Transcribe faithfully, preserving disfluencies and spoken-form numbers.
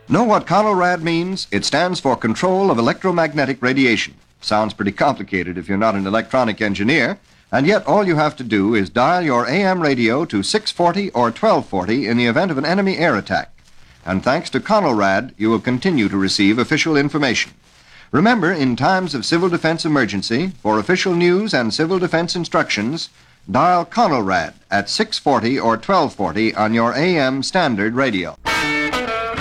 Know what CONELRAD means? It stands for Control of Electromagnetic Radiation. Sounds pretty complicated if you're not an electronic engineer, and yet all you have to do is dial your A M radio to six forty or twelve forty in the event of an enemy air attack. And thanks to CONELRAD, you will continue to receive official information. Remember, in times of civil defense emergency, for official news and civil defense instructions, dial CONELRAD at six forty or twelve forty on your A M standard radio.